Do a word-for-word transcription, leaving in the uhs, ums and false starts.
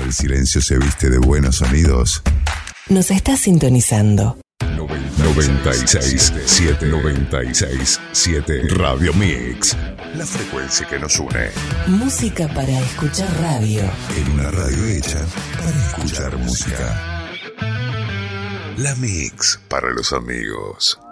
el silencio se viste de buenos sonidos. Nos está sintonizando. noventa y seis punto siete noventa y seis punto siete Radio Mix. La frecuencia que nos une. Música para escuchar radio. En una radio hecha para escuchar música. La Mix para los amigos.